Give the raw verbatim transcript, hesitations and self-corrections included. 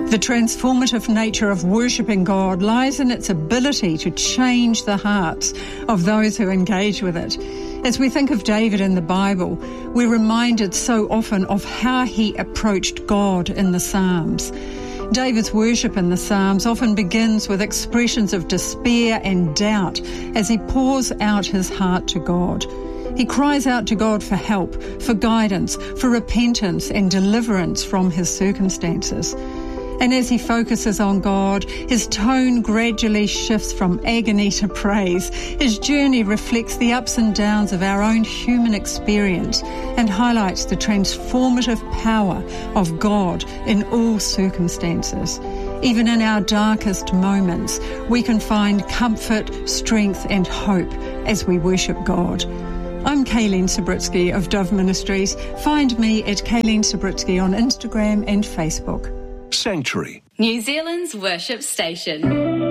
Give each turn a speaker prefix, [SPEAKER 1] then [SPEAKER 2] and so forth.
[SPEAKER 1] The transformative nature of worshipping God lies in its ability to change the hearts of those who engage with it. As we think of David in the Bible, we're reminded so often of how he approached God in the Psalms. David's worship in the Psalms often begins with expressions of despair and doubt as he pours out his heart to God. He cries out to God for help, for guidance, for repentance and deliverance from his circumstances. And as he focuses on God, his tone gradually shifts from agony to praise. His journey reflects the ups and downs of our own human experience and highlights the transformative power of God in all circumstances. Even in our darkest moments, we can find comfort, strength and hope as we worship God. I'm Kayleen Sabritsky of Dove Ministries. Find me at Kayleen Sabritsky on Instagram and Facebook.
[SPEAKER 2] Sanctuary,
[SPEAKER 3] New Zealand's worship station.